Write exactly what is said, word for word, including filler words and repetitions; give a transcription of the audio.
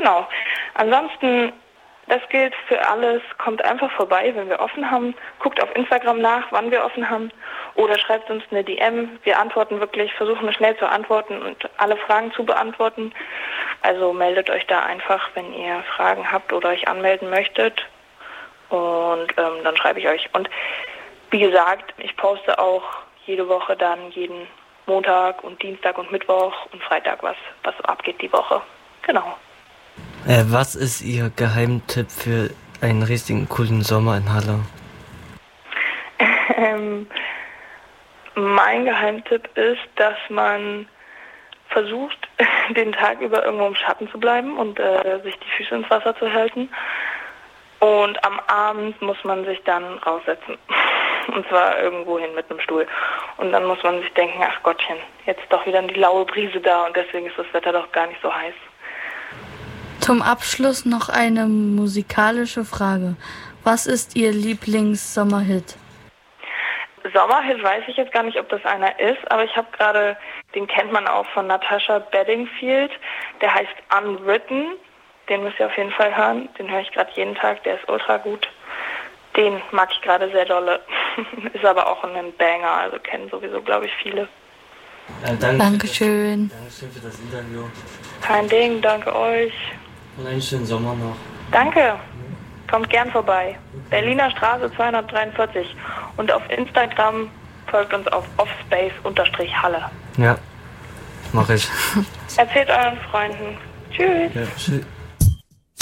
Genau. Ansonsten, das gilt für alles. Kommt einfach vorbei, wenn wir offen haben. Guckt auf Instagram nach, wann wir offen haben. Oder schreibt uns eine D M. Wir antworten wirklich, versuchen schnell zu antworten und alle Fragen zu beantworten. Also meldet euch da einfach, wenn ihr Fragen habt oder euch anmelden möchtet. Und ähm, dann schreibe ich euch. Und wie gesagt, ich poste auch jede Woche dann jeden Montag und Dienstag und Mittwoch und Freitag, was, was so abgeht die Woche. Genau. Äh, was ist Ihr Geheimtipp für einen richtigen coolen Sommer in Halle? Ähm, mein Geheimtipp ist, dass man versucht, den Tag über irgendwo im Schatten zu bleiben und äh, sich die Füße ins Wasser zu halten. Und am Abend muss man sich dann raussetzen. Und zwar irgendwo hin mit einem Stuhl. Und dann muss man sich denken, ach Gottchen, jetzt ist doch wieder die laue Brise da und deswegen ist das Wetter doch gar nicht so heiß. Zum Abschluss noch eine musikalische Frage. Was ist Ihr Lieblings-Sommerhit? Sommerhit weiß ich jetzt gar nicht, ob das einer ist, aber ich habe gerade, den kennt man auch von Natasha Bedingfield, der heißt Unwritten. Den müsst ihr auf jeden Fall hören. Den höre ich gerade jeden Tag, der ist ultra gut. Den mag ich gerade sehr dolle. Ist aber auch ein Banger, also kennen sowieso, glaube ich, viele. Äh, danke Dankeschön. Für das, Dankeschön für das Interview. Kein Ding, danke euch. Und einen schönen Sommer noch. Danke. Kommt gern vorbei. Berliner Straße zweihundertdreiundvierzig. Und auf Instagram folgt uns auf offspace-halle. Ja, mach ich. Erzählt euren Freunden. Tschüss. Ja, tschüss.